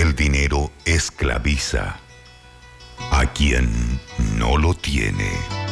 El dinero esclaviza a quien no lo tiene.